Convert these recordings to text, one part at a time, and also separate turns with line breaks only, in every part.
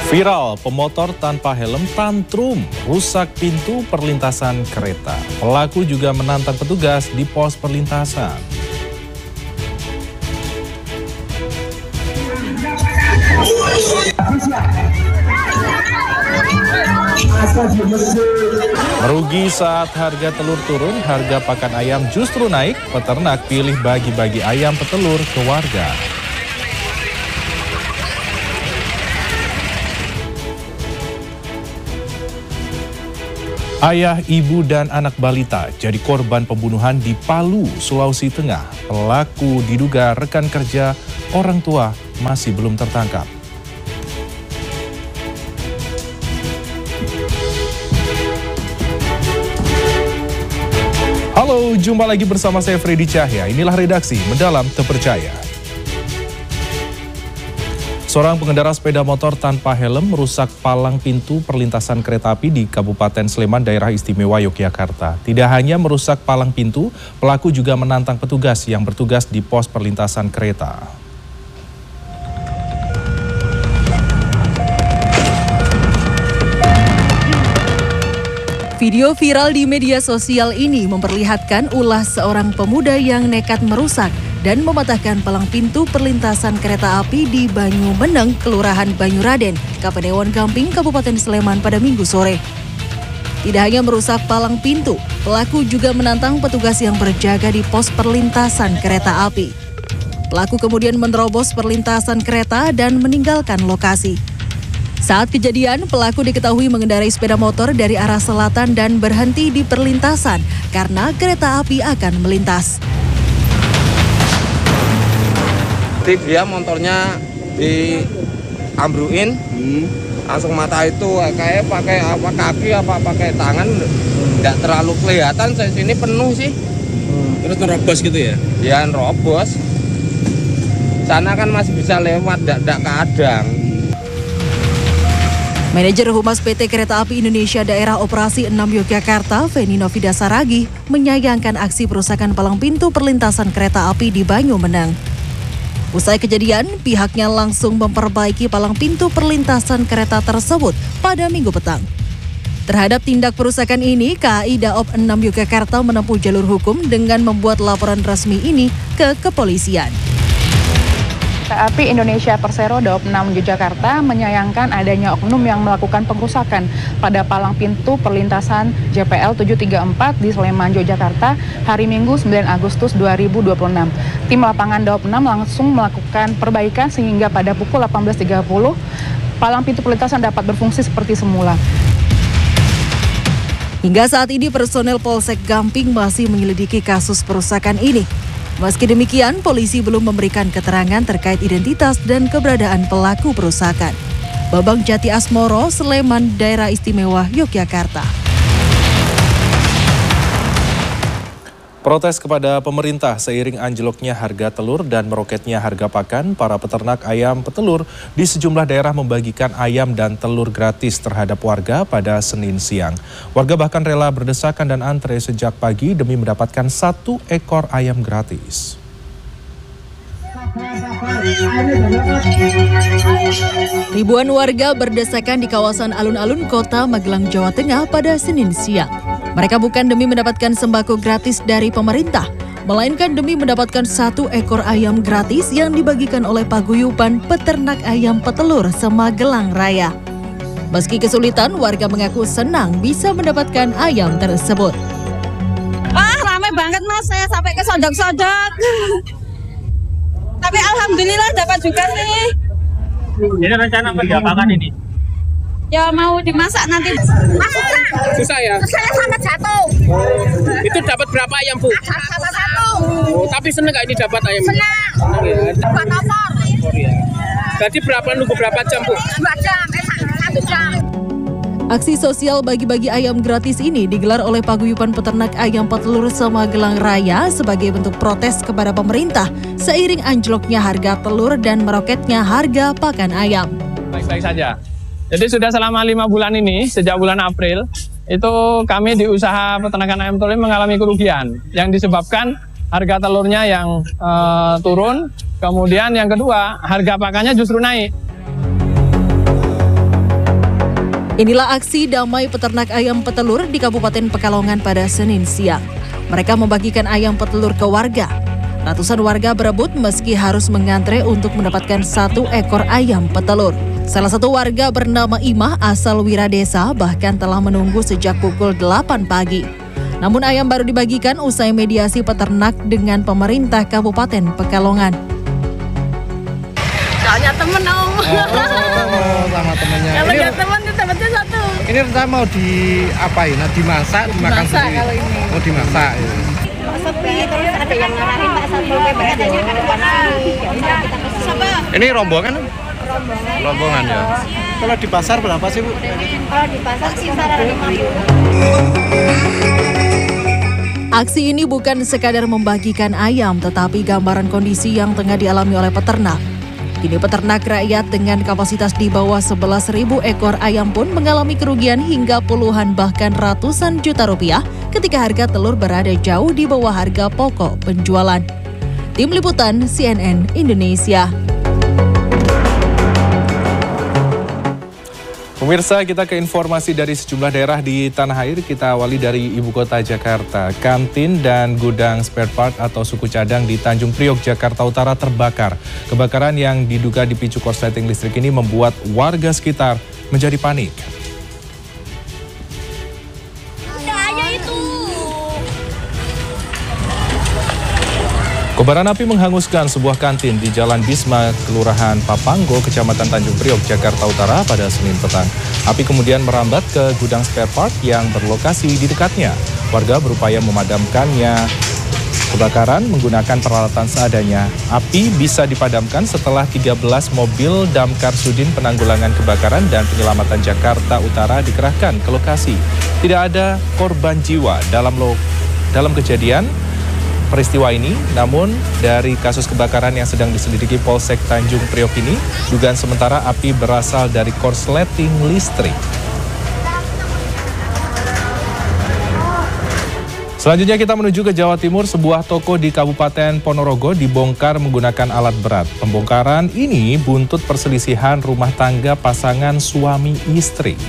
Viral, pemotor tanpa helm tantrum, rusak pintu perlintasan kereta. Pelaku juga menantang petugas di pos perlintasan. Merugi saat harga telur turun, harga pakan ayam justru naik. Peternak pilih bagi-bagi ayam petelur ke warga. Ayah, ibu, dan anak balita jadi korban pembunuhan di Palu, Sulawesi Tengah. Pelaku diduga rekan kerja orang tua masih belum tertangkap. Halo, jumpa lagi bersama saya Freddy Cahya. Inilah redaksi Mendalam Terpercaya. Seorang pengendara sepeda motor tanpa helm merusak palang pintu perlintasan kereta api di Kabupaten Sleman, Daerah Istimewa Yogyakarta. Tidak hanya merusak palang pintu, pelaku juga menantang petugas yang bertugas di pos perlintasan kereta.
Video viral di media sosial ini memperlihatkan ulah seorang pemuda yang nekat merusak dan mematahkan palang pintu perlintasan kereta api di Banyumeneng, Kelurahan Banyuraden, Kapanewon Gamping, Kabupaten Sleman pada Minggu sore. Tidak hanya merusak palang pintu, pelaku juga menantang petugas yang berjaga di pos perlintasan kereta api. Pelaku kemudian menerobos perlintasan kereta dan meninggalkan lokasi. Saat kejadian, pelaku diketahui mengendarai sepeda motor dari arah selatan dan berhenti di perlintasan karena kereta api akan melintas.
Dia motornya diambruin, langsung mata itu kayak pakai apa kaki apa pakai tangan, nggak terlalu kelihatan. Saya sini penuh sih.
Terus nerobos gitu ya?
Ya nerobos. Sana kan masih bisa lewat, nggak keadang.
Manajer Humas PT Kereta Api Indonesia Daerah Operasi 6 Yogyakarta, Feni Novida Saragi, menyayangkan aksi perusakan palang pintu perlintasan kereta api di Banyumeneng. Usai kejadian, pihaknya langsung memperbaiki palang pintu perlintasan kereta tersebut pada Minggu petang. Terhadap tindak perusakan ini, KAI Daop 6 Yogyakarta menempuh jalur hukum dengan membuat laporan resmi ini ke kepolisian.
Kereta Api Indonesia Persero Daop 6 Yogyakarta menyayangkan adanya oknum yang melakukan pengrusakan pada palang pintu perlintasan JPL 734 di Sleman, Yogyakarta hari Minggu 9 Agustus 2026. Tim lapangan Daop 6 langsung melakukan perbaikan sehingga pada pukul 18.30 palang pintu perlintasan dapat berfungsi seperti semula.
Hingga saat ini personel Polsek Gamping masih menyelidiki kasus perusakan ini. Meski demikian, polisi belum memberikan keterangan terkait identitas dan keberadaan pelaku perusakan. Babang Jati Asmoro, Sleman, Daerah Istimewa Yogyakarta.
Protes kepada pemerintah seiring anjloknya harga telur dan meroketnya harga pakan, para peternak ayam petelur di sejumlah daerah membagikan ayam dan telur gratis terhadap warga pada Senin siang. Warga bahkan rela berdesakan dan antre sejak pagi demi mendapatkan 1 ekor ayam gratis.
Ribuan warga berdesakan di kawasan alun-alun Kota Magelang, Jawa Tengah pada Senin siang. Mereka bukan demi mendapatkan sembako gratis dari pemerintah, melainkan demi mendapatkan 1 ekor ayam gratis yang dibagikan oleh Paguyuban Peternak Ayam Petelur Semagelang Raya. Meski kesulitan, warga mengaku senang bisa mendapatkan ayam tersebut.
Ramai banget mas, saya sampai ke sodok-sodok. Tapi alhamdulillah dapat juga sih.
Jadi rencana perdagangan ini?
Ya mau dimasak nanti.
Susah ya?
Saya sangat jatuh.
Itu dapat berapa ayam Bu?
Dapat 1.
Oh, tapi seneng gak ini dapat ayam?
Senang.
Seneng ya?
Dapat opor.
Ya. Jadi nunggu berapa jam Bu?
2 jam, 1 jam.
Aksi sosial bagi-bagi ayam gratis ini digelar oleh Paguyuban Peternak Ayam Petelur Semagelang Raya sebagai bentuk protes kepada pemerintah seiring anjloknya harga telur dan meroketnya harga pakan ayam.
Baik-baik saja. Jadi sudah selama 5 bulan ini, sejak bulan April, itu kami di usaha peternakan ayam telur mengalami kerugian yang disebabkan harga telurnya yang turun, kemudian yang kedua harga pakannya justru naik.
Inilah aksi damai peternak ayam petelur di Kabupaten Pekalongan pada Senin siang. Mereka membagikan ayam petelur ke warga. Ratusan warga berebut meski harus mengantre untuk mendapatkan 1 ekor ayam petelur. Salah satu warga bernama Imah asal Wiradesa bahkan telah menunggu sejak pukul 8 pagi. Namun ayam baru dibagikan usai mediasi peternak dengan pemerintah Kabupaten Pekalongan.
Soalnya temen om.
Sama temennya.
Kalau nggak temen tuh dapatnya 1.
Ini rencana mau diapain? Nah, dimasak, dimakan
Dimasak
sendiri.
kalau ini.
Mau dimasak. Ya.
Sepi, terus ada yang ngarahin Pak Satpol PP katanya ke depan lagi. Ya kita ke sini.
Ini rombongan? Rombongan ya.
Kalau di pasar berapa sih, Bu?
Kalau di pasar kisaran 50.
Aksi ini bukan sekadar membagikan ayam, tetapi gambaran kondisi yang tengah dialami oleh peternak. Kini peternak rakyat dengan kapasitas di bawah 11.000 ekor ayam pun mengalami kerugian hingga puluhan bahkan ratusan juta rupiah ketika harga telur berada jauh di bawah harga pokok penjualan. Tim Liputan CNN Indonesia.
Pemirsa, kita ke informasi dari sejumlah daerah di tanah air. Kita awali dari ibu kota Jakarta. Kantin dan gudang spare part atau suku cadang di Tanjung Priok, Jakarta Utara terbakar. Kebakaran yang diduga dipicu korsleting listrik ini membuat warga sekitar menjadi panik. Kobaran api menghanguskan sebuah kantin di Jalan Bisma, Kelurahan Papanggo, Kecamatan Tanjung Priok, Jakarta Utara pada Senin petang. Api kemudian merambat ke gudang spare part yang berlokasi di dekatnya. Warga berupaya memadamkannya kebakaran menggunakan peralatan seadanya. Api bisa dipadamkan setelah 13 mobil damkar Sudin Penanggulangan Kebakaran dan Penyelamatan Jakarta Utara dikerahkan ke lokasi. Tidak ada korban jiwa dalam kejadian peristiwa ini, namun dari kasus kebakaran yang sedang diselidiki Polsek Tanjung Priok ini, dugaan sementara api berasal dari korsleting listrik. Selanjutnya kita menuju ke Jawa Timur. Sebuah toko di Kabupaten Ponorogo dibongkar menggunakan alat berat. Pembongkaran ini buntut perselisihan rumah tangga pasangan suami istri.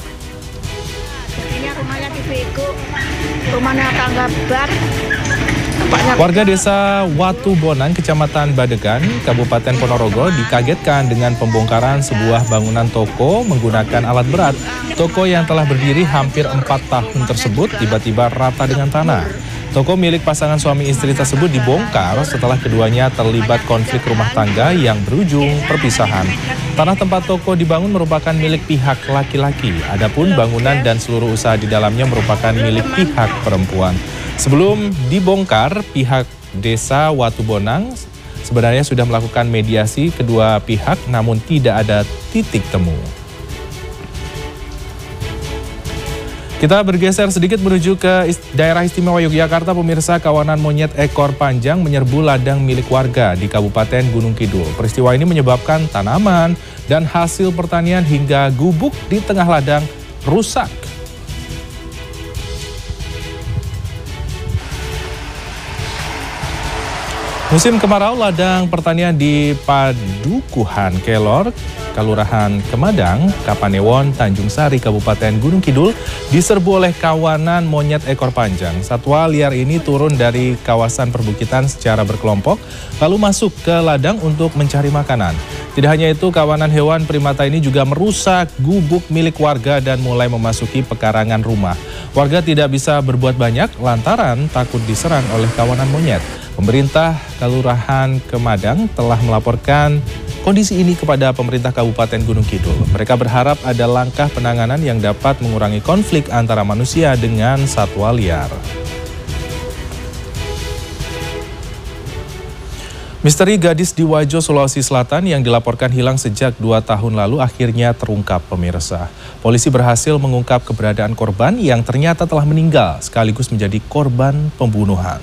Ini rumahnya di Bego, rumahnya tangga bar.
Warga desa Watu Bonang, Kecamatan Badegan, Kabupaten Ponorogo dikagetkan dengan pembongkaran sebuah bangunan toko menggunakan alat berat. Toko yang telah berdiri hampir 4 tahun tersebut tiba-tiba rata dengan tanah. Toko milik pasangan suami istri tersebut dibongkar setelah keduanya terlibat konflik rumah tangga yang berujung perpisahan. Tanah tempat toko dibangun merupakan milik pihak laki-laki, adapun bangunan dan seluruh usaha di dalamnya merupakan milik pihak perempuan. Sebelum dibongkar, pihak desa Watu Bonang sebenarnya sudah melakukan mediasi kedua pihak, namun tidak ada titik temu. Kita bergeser sedikit menuju ke daerah istimewa Yogyakarta. Pemirsa, kawanan monyet ekor panjang menyerbu ladang milik warga di Kabupaten Gunung Kidul. Peristiwa ini menyebabkan tanaman dan hasil pertanian hingga gubuk di tengah ladang rusak. Musim kemarau, ladang pertanian di Padukuhan Kelor, Kelurahan Kemadang, Kapanewon, Tanjung Sari, Kabupaten Gunung Kidul diserbu oleh kawanan monyet ekor panjang. Satwa liar ini turun dari kawasan perbukitan secara berkelompok, lalu masuk ke ladang untuk mencari makanan. Tidak hanya itu, kawanan hewan primata ini juga merusak gubuk milik warga dan mulai memasuki pekarangan rumah. Warga tidak bisa berbuat banyak lantaran takut diserang oleh kawanan monyet. Pemerintah Kelurahan Kemadang telah melaporkan kondisi ini kepada pemerintah Kabupaten Gunung Kidul. Mereka berharap ada langkah penanganan yang dapat mengurangi konflik antara manusia dengan satwa liar. Misteri gadis di Wajo, Sulawesi Selatan yang dilaporkan hilang sejak 2 tahun lalu akhirnya terungkap, pemirsa. Polisi berhasil mengungkap keberadaan korban yang ternyata telah meninggal sekaligus menjadi korban pembunuhan.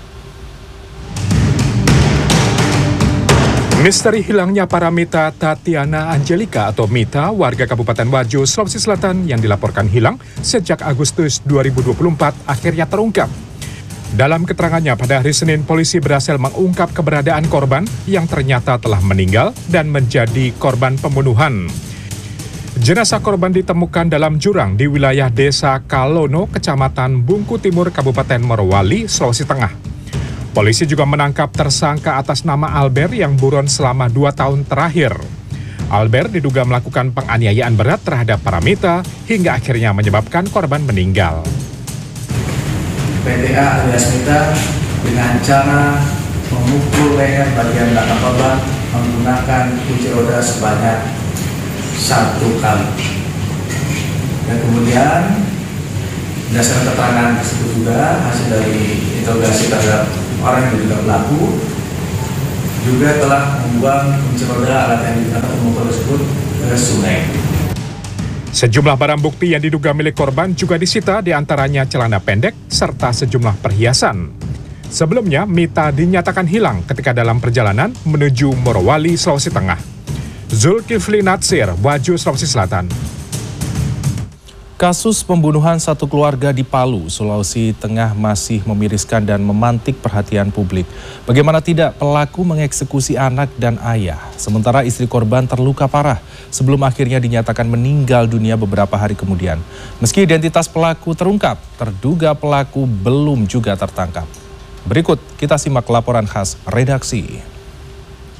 Misteri hilangnya Paramita Tatiana Angelika atau Mita, warga Kabupaten Wajo, Sulawesi Selatan yang dilaporkan hilang sejak Agustus 2024 akhirnya terungkap. Dalam keterangannya pada hari Senin, polisi berhasil mengungkap keberadaan korban yang ternyata telah meninggal dan menjadi korban pembunuhan. Jenazah korban ditemukan dalam jurang di wilayah Desa Kalono, Kecamatan Bungku Timur, Kabupaten Morowali, Sulawesi Tengah. Polisi juga menangkap tersangka atas nama Albert yang buron selama 2 tahun terakhir. Albert diduga melakukan penganiayaan berat terhadap Paramita hingga akhirnya menyebabkan korban meninggal.
PTA alias Mita dengan cara memukul leher bagian belakang korban menggunakan kunci roda sebanyak 1 kali. Dan kemudian berdasarkan keterangan tersebut juga hasil dari interogasi terhadap orang yang diduga pelaku juga telah membuang kunci roda alat yang digunakan untuk memukul tersebut ke sungai.
Sejumlah barang bukti yang diduga milik korban juga disita, diantaranya celana pendek serta sejumlah perhiasan. Sebelumnya, Mita dinyatakan hilang ketika dalam perjalanan menuju Morowali, Sulawesi Tengah. Zulkifli Natsir, Wajo, Sulawesi Selatan.
Kasus pembunuhan satu keluarga di Palu, Sulawesi Tengah masih memiriskan dan memantik perhatian publik. Bagaimana tidak, pelaku mengeksekusi anak dan ayah, sementara istri korban terluka parah sebelum akhirnya dinyatakan meninggal dunia beberapa hari kemudian. Meski identitas pelaku terungkap, terduga pelaku belum juga tertangkap. Berikut kita simak laporan khas redaksi.